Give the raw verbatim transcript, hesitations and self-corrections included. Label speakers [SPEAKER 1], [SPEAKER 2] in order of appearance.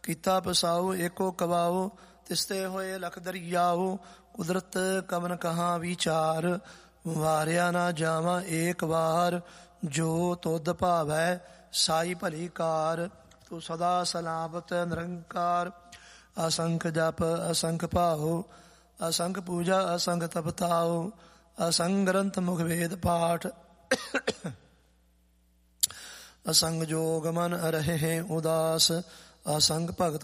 [SPEAKER 1] ਕੀਤਾ ਪਸਾਉ ਏਕੋ ਕਵਾਉ, ਤਿਸਤੇ ਹੋਏ ਲਖ ਦਰਿਆਉ। ਕੁਦਰਤ ਕਵਨ ਕਹਾਂ ਵਿਚਾਰ, ਵਾਰਿਆ ਨਾ ਜਾਵਾਂ ਏਕ ਵਾਰ। ਜੋ ਤੁਧ ਭਾਵੈ ਸਾਈ ਭਲੀ ਕਾਰ, ਤੂੰ ਸਦਾ ਸਲਾਮਤ ਨਿਰੰਕਾਰ। ਅਸੰਖ ਜਪ ਅਸੰਖ ਭਾਉ, ਅਸੰਖ ਪੂਜਾ ਅਸੰਖ ਤਪਤਾਉ। ਅਸੰਗ ਗ੍ਰੰਥ ਮੁਖ ਵੇਦ ਪਾਠ, ਅਸੰਗ ਜੋਗ ਮਨ ਰਹੇ ਉਦਾਸ। ਅਸੰਗ ਭਗਤ